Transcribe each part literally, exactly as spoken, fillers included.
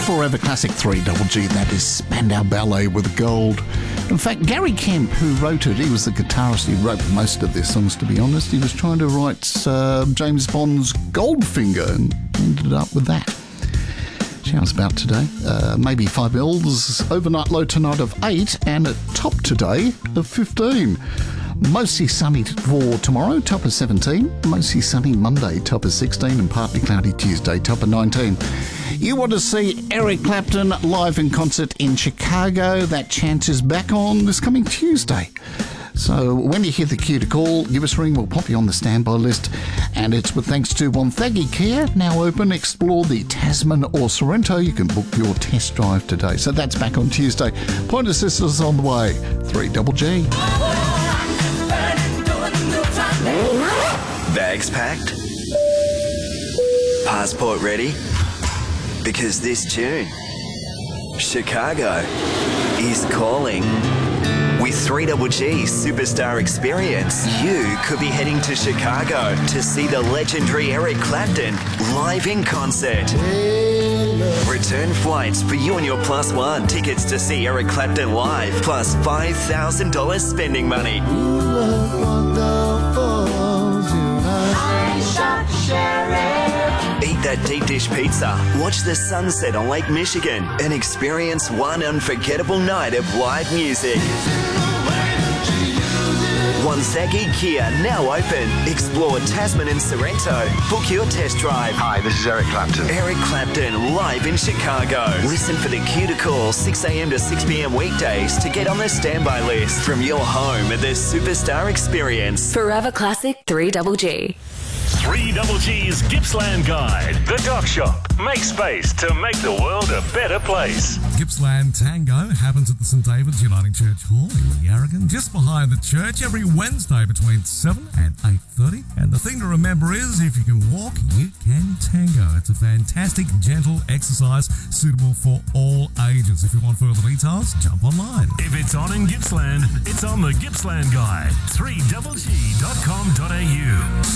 Forever Classic three Double G. That is Spandau Ballet with Gold. In fact, Gary Kemp, who wrote it, he was the guitarist. He wrote most of their songs, to be honest. He was trying to write uh, James Bond's Goldfinger and ended up with that. Showers about today. Uh, maybe five mils. Overnight low tonight of eight and a top today of fifteen. Mostly sunny for tomorrow, top of seventeen. Mostly sunny Monday, top of sixteen. And partly cloudy Tuesday, top of nineteen. You want to see Eric Clapton live in concert in Chicago? That chance is back on this coming Tuesday. So when you hear the cue to call, give us a ring. We'll pop you on the standby list. And it's with thanks to Wonthaggi Kia, now open. Explore the Tasman or Sorrento. You can book your test drive today. So that's back on Tuesday. Pointer Sisters on the way. three Double G. Bags packed? Passport ready? Because this tune, Chicago, is calling. With three Double G's Superstar Experience, you could be heading to Chicago to see the legendary Eric Clapton live in concert. Return flights for you and your plus one tickets to see Eric Clapton live, plus five thousand dollars spending money. Eat that deep dish pizza, watch the sunset on Lake Michigan, and experience one unforgettable night of live music. Wonthaggi Kia now open. Explore Tasman and Sorrento. Book your test drive. Hi, this is Eric Clapton. Eric Clapton live in Chicago. Listen for the cue to call six a.m. to six p.m. weekdays to get on the standby list from your home at the Superstar Experience. Forever Classic three Double G. three Double G's Gippsland Guide. The Dock Shop. Make space to make the world a better place. Gippsland Tango happens at the St David's Uniting Church Hall in Yarragon, just behind the church, every Wednesday between seven and eight thirty. And the thing to remember is, if you can walk, you can tango. It's a fantastic, gentle exercise suitable for all ages. If you want further details, jump online. If it's on in Gippsland, it's on the Gippsland Guide. three double g dot com dot a u.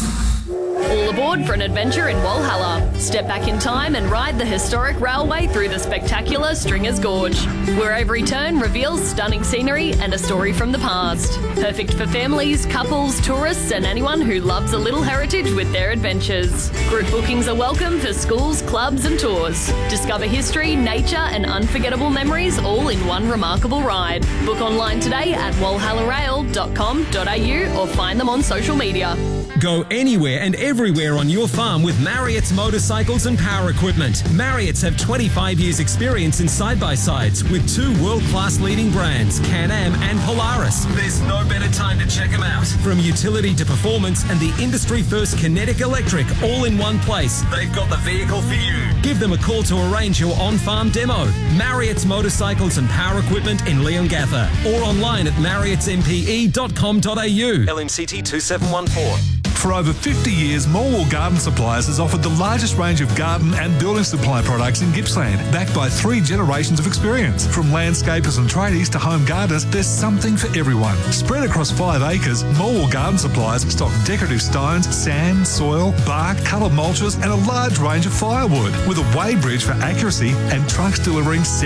All aboard for an adventure in Walhalla. Step back in time and ride the historic railway through the spectacular Stringers Gorge, where every turn reveals stunning scenery and a story from the past. Perfect for families, couples, tourists, and anyone who loves a little heritage with their adventures. Group bookings are welcome for schools, clubs, and tours. Discover history, nature, and unforgettable memories all in one remarkable ride. Book online today at walhalla rail dot com dot a u or find them on social media. Go anywhere and everywhere on your farm with Marriott's motorcycles and power equipment. Marriott's have twenty-five years experience in side-by-sides with two world-class leading brands, Can-Am and Polaris. There's no better time to check them out. From utility to performance and the industry-first Kinetic Electric all in one place. They've got the vehicle for you. Give them a call to arrange your on-farm demo. Marriott's motorcycles and power equipment in Leongatha or online at marriotts m p e dot com dot a u. L M C T two seven one four. For over fifty years, Morwell Garden Supplies has offered the largest range of garden and building supply products in Gippsland, backed by three generations of experience. From landscapers and tradies to home gardeners, there's something for everyone. Spread across five acres, Morwell Garden Supplies stock decorative stones, sand, soil, bark, coloured mulches and a large range of firewood, with a weighbridge for accuracy and trucks delivering